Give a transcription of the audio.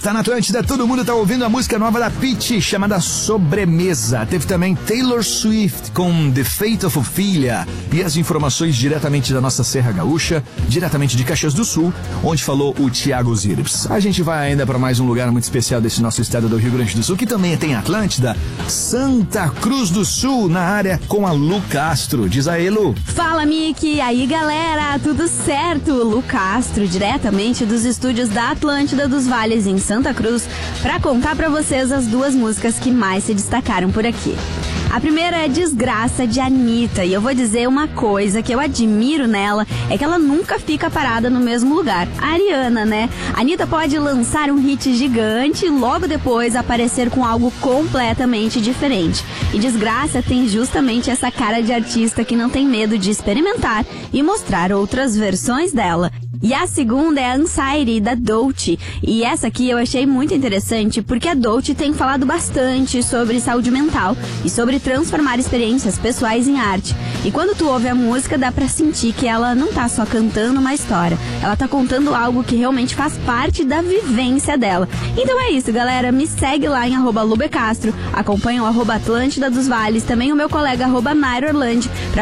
Tá na Atlântida, todo mundo tá ouvindo a música nova da Pitty, chamada Sobremesa. Teve também Taylor Swift com The Fate of Ophelia. E as informações diretamente da nossa Serra Gaúcha, diretamente de Caxias do Sul, onde falou o Thiago Zirps. A gente vai ainda para mais um lugar muito especial desse nosso estado do Rio Grande do Sul, que também tem Atlântida, Santa Cruz do Sul, na área com a Lu Castro. Diz aí, Lu. Fala, Miki. Aí, galera, tudo certo? Lu Castro, diretamente dos estúdios da Atlântida dos Vales, em Santa Cruz, para contar para vocês as duas músicas que mais se destacaram por aqui. A primeira é Desgraça, de Anitta, e eu vou dizer uma coisa que eu admiro nela, é que ela nunca fica parada no mesmo lugar. A Ariana, né? A Anitta pode lançar um hit gigante e logo depois aparecer com algo completamente diferente. E Desgraça tem justamente essa cara de artista que não tem medo de experimentar e mostrar outras versões dela. E a segunda é Anxiety, da Dolce. E essa aqui eu achei muito interessante porque a Dolce tem falado bastante sobre saúde mental e sobre transformar experiências pessoais em arte. E quando tu ouve a música, dá pra sentir que ela não tá só cantando uma história, ela tá contando algo que realmente faz parte da vivência dela. Então é isso, galera, me segue lá em @lubecastro, acompanha o @Atlântida dos Vales, também o meu colega @Nairo Orlandi,